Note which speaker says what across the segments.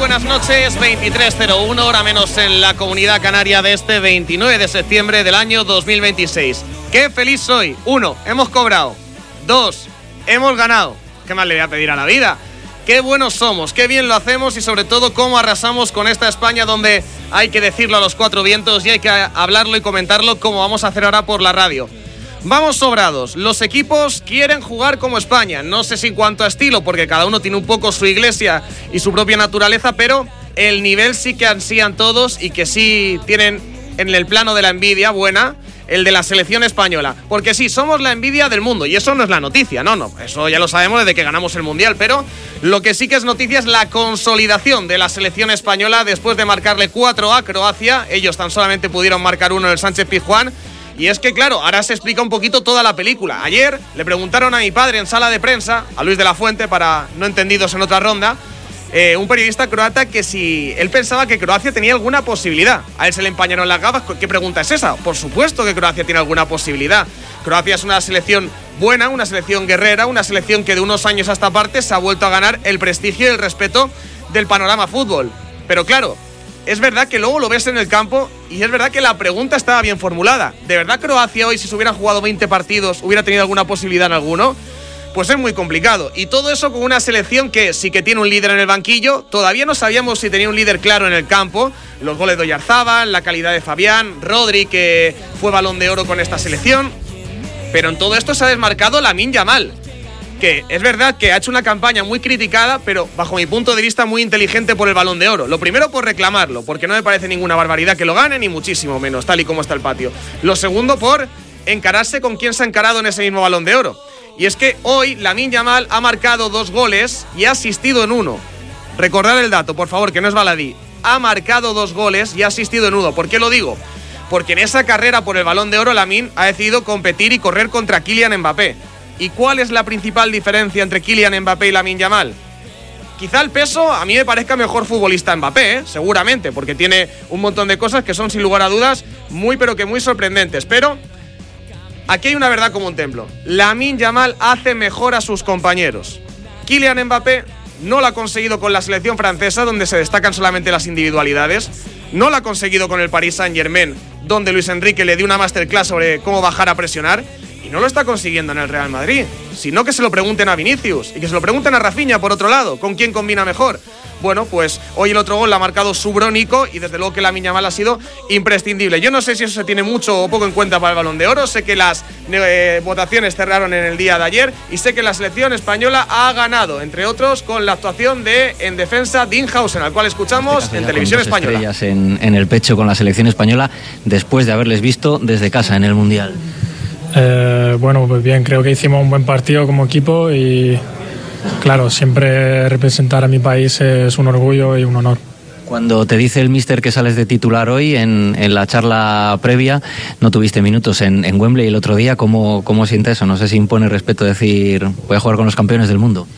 Speaker 1: buenas noches. 23:01, hora menos en la Comunidad Canaria de este 29 de septiembre del año 2026. ¡Qué feliz soy! 1, hemos cobrado. 2, hemos ganado. ¿Qué más le voy a pedir a la vida? Qué buenos somos, qué bien lo hacemos y sobre todo cómo arrasamos con esta España donde hay que decirlo a los cuatro vientos y hay que hablarlo y comentarlo como vamos a hacer ahora por la radio. Vamos sobrados, los equipos quieren jugar como España, no sé si en cuanto a estilo, porque cada uno tiene un poco su iglesia y su propia naturaleza, pero el nivel sí que ansían todos y que sí tienen en el plano de la envidia buena, el de la selección española, porque sí, somos la envidia del mundo y eso no es la noticia, no, eso ya lo sabemos desde que ganamos el Mundial, pero lo que sí que es noticia es la consolidación de la selección española después de marcarle 4 a Croacia. Ellos tan solamente pudieron marcar 1 en el Sánchez Pizjuán. Y es que, claro, ahora se explica un poquito toda la película. Ayer le preguntaron a mi padre en sala de prensa, a Luis de la Fuente, para no entendidos en otra ronda, un periodista croata, que si él pensaba que Croacia tenía alguna posibilidad. A él se le empañaron las gafas. ¿Qué pregunta es esa? Por supuesto que Croacia tiene alguna posibilidad. Croacia es una selección buena, una selección guerrera, una selección que de unos años a esta parte se ha vuelto a ganar el prestigio y el respeto del panorama fútbol. Pero claro, es verdad que luego lo ves en el campo y es verdad que la pregunta estaba bien formulada. ¿De verdad Croacia hoy, si se hubieran jugado 20 partidos, hubiera tenido alguna posibilidad en alguno? Pues es muy complicado. Y todo eso con una selección que sí que tiene un líder en el banquillo. Todavía no sabíamos si tenía un líder claro en el campo. Los goles de Oyarzabal, la calidad de Fabián, Rodri, que fue Balón de Oro con esta selección. Pero en todo esto se ha desmarcado Lamine Yamal, que es verdad que ha hecho una campaña muy criticada, pero bajo mi punto de vista muy inteligente por el Balón de Oro. Lo primero, por reclamarlo, porque no me parece ninguna barbaridad que lo gane, ni muchísimo menos, tal y como está el patio. Lo segundo, por encararse con quien se ha encarado en ese mismo Balón de Oro. Y es que hoy Lamine Yamal ha marcado 2 goles y ha asistido en 1. Recordad el dato, por favor, que no es baladí. Ha marcado 2 goles y ha asistido en 1. ¿Por qué lo digo? Porque en esa carrera por el Balón de Oro, Lamine ha decidido competir y correr contra Kylian Mbappé. ¿Y cuál es la principal diferencia entre Kylian Mbappé y Lamine Yamal? Quizá el peso a mí me parezca mejor futbolista Mbappé, seguramente, porque tiene un montón de cosas que son sin lugar a dudas muy pero que muy sorprendentes. Pero aquí hay una verdad como un templo. Lamine Yamal hace mejor a sus compañeros. Kylian Mbappé no lo ha conseguido con la selección francesa, donde se destacan solamente las individualidades. No lo ha conseguido con el Paris Saint-Germain, donde Luis Enrique le dio una masterclass sobre cómo bajar a presionar. Y no lo está consiguiendo en el Real Madrid, sino que se lo pregunten a Vinicius y que se lo pregunten a Rafinha, por otro lado, ¿con quién combina mejor? Bueno, pues hoy el otro gol lo ha marcado Subrónico y desde luego que Lamine Yamal ha sido imprescindible. Yo no sé si eso se tiene mucho o poco en cuenta para el Balón de Oro. Sé que las votaciones cerraron en el día de ayer y sé que la selección española ha ganado, entre otros, con la actuación de en defensa Dinhausen, al cual escuchamos en televisión española.
Speaker 2: Estrellas en el pecho con la selección española después de haberles visto desde casa en el Mundial.
Speaker 3: Bueno, pues bien, creo que hicimos un buen partido como equipo y claro, siempre representar a mi país es un orgullo y un honor.
Speaker 2: Cuando te dice el míster que sales de titular hoy, en la charla previa, no tuviste minutos en Wembley el otro día, ¿cómo siente eso? No sé si impone respeto decir, voy a jugar con los campeones del mundo.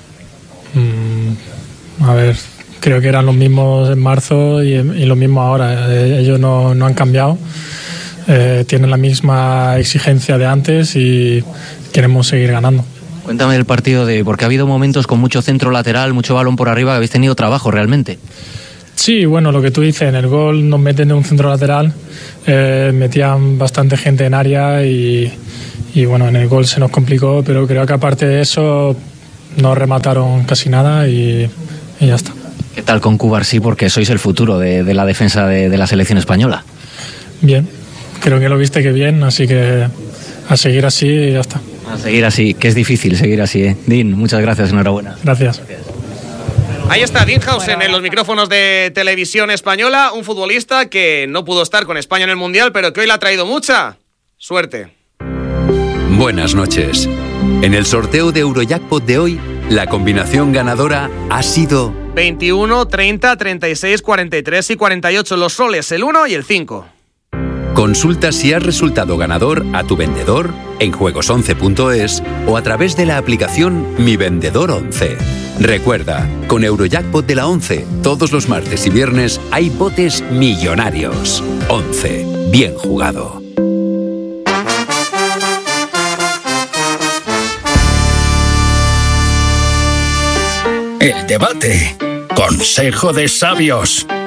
Speaker 3: A ver, creo que eran los mismos en marzo y los mismos ahora. Ellos no han cambiado. Tienen la misma exigencia de antes y queremos seguir ganando.
Speaker 2: Cuéntame del partido porque ha habido momentos con mucho centro lateral, mucho balón por arriba, que habéis tenido trabajo realmente.
Speaker 3: Sí, bueno, lo que tú dices, en el gol nos meten de un centro lateral, metían bastante gente en área y bueno, en el gol se nos complicó, pero creo que aparte de eso no remataron casi nada y ya está.
Speaker 2: ¿Qué tal con Cubarsí? Porque sois el futuro de la defensa de la selección española.
Speaker 3: Bien, creo que lo viste que bien, así que a seguir así y ya está.
Speaker 2: A seguir así, que es difícil seguir así, ¿eh? Dean, muchas gracias, enhorabuena.
Speaker 3: Gracias.
Speaker 1: Ahí está Dinhausen en los micrófonos de televisión española, un futbolista que no pudo estar con España en el Mundial, pero que hoy le ha traído mucha suerte.
Speaker 4: Buenas noches. En el sorteo de Eurojackpot de hoy, la combinación ganadora ha sido
Speaker 1: 21, 30, 36, 43 y 48, los soles, el 1 y el 5.
Speaker 4: Consulta si has resultado ganador a tu vendedor en juegos11.es o a través de la aplicación Mi Vendedor 11. Recuerda, con Eurojackpot de la 11, todos los martes y viernes hay botes millonarios. 11. Bien jugado.
Speaker 5: El debate. Consejo de sabios.